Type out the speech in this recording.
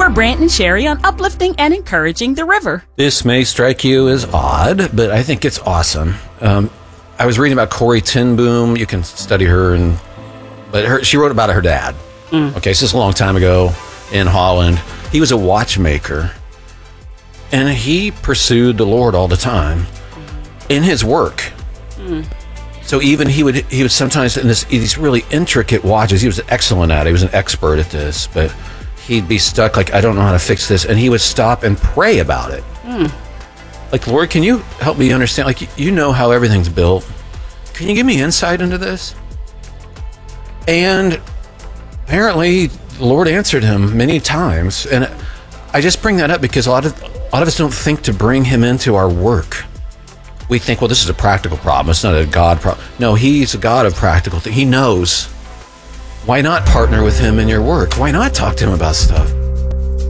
We're Brant and Sherry on uplifting and encouraging the river. This may strike you as odd, but I think it's awesome. I was reading about Corrie ten Boom. You can study her, she wrote about her dad. Okay, so this is a long time ago in Holland. He was a watchmaker, and he pursued the Lord all the time in his work. So even he would sometimes in these really intricate watches, he was excellent at it. He was an expert at this, but he'd be stuck like, I don't know how to fix this, and he would stop and pray about it. Like, Lord, can you help me understand? Like, you know how everything's built. Can you give me insight into this? And apparently, the Lord answered him many times. And I just bring that up because a lot of us don't think to bring him into our work. We think, well, this is a practical problem. It's not a God problem. No, he's a God of practical things. He knows. Why not partner with him in your work? Why not talk to him about stuff?